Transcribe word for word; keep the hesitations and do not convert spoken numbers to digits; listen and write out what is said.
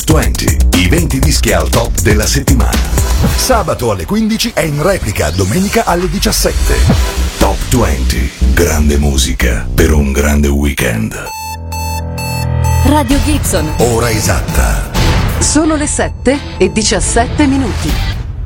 venti, i venti dischi al top della settimana. Sabato alle quindici e in replica domenica alle diciassette. Top venti, grande musica per un grande weekend. Radio Gibson. Ora esatta. Sono le sette e diciassette minuti.